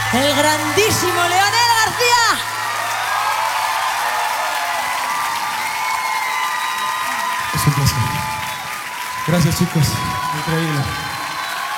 el grandísimo Leonel García. Es un placer. Gracias, chicos. Increíble.